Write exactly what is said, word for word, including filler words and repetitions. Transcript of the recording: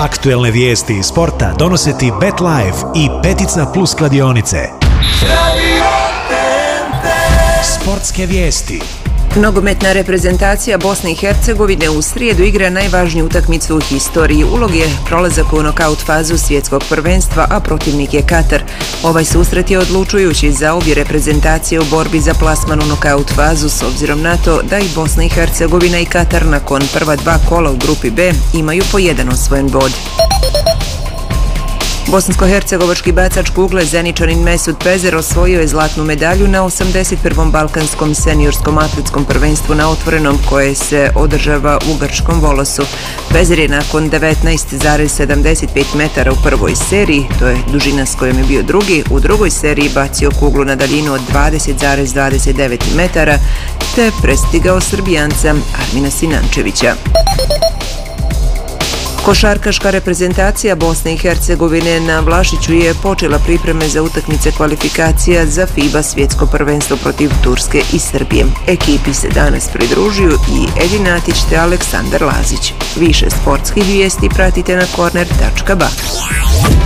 Aktuelne vijesti iz sporta donose ti BetLife i Petica Plus kladionice. Sportske vijesti. Nogometna reprezentacija Bosne i Hercegovine u srijedu igra najvažniju utakmicu u historiji. Ulog je prolazak u nokaut fazu svjetskog prvenstva, a protivnik je Katar. Ovaj susret je odlučujući za obje reprezentacije u borbi za plasman u nokaut fazu, s obzirom na to da i Bosna i Hercegovina i Katar nakon prva dva kola u grupi B imaju po jedan osvojen bod. Bosansko-hercegovački bacač kugle Zeničanin Mesut Pezer osvojio je zlatnu medalju na osamdeset prvom Balkanskom seniorskom atletskom prvenstvu na otvorenom koje se održava u grčkom Volosu. Pezer je nakon devetnaest zarez sedamdeset pet metara u prvoj seriji, to je dužina s kojom je bio drugi, u drugoj seriji bacio kuglu na daljinu od dvadeset zarez dvadeset devet metara te prestigao Srbijanca Armina Sinančevića. Košarkaška reprezentacija Bosne i Hercegovine na Vlašiću je počela pripreme za utakmice kvalifikacija za FIBA svjetsko prvenstvo protiv Turske i Srbije. Ekipi se danas pridružuju i Edin Atić te Aleksandar Lazić. Više sportskih vijesti pratite na korner tačka ba.